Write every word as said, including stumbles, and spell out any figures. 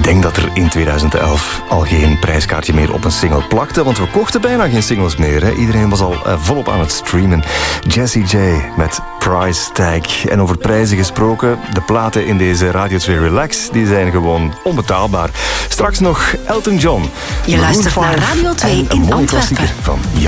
denk dat er in tweeduizend elf al geen prijskaartje meer op een single plakte, want we kochten bijna geen singles meer. Hè. Iedereen was al uh, volop aan het streamen. Jessie J met Price Tag. En over prijzen gesproken, de platen in deze Radio twee Relax, die zijn gewoon onbetaalbaar. Straks nog Elton John. Je luistert naar Radio twee in Antwerpen. Van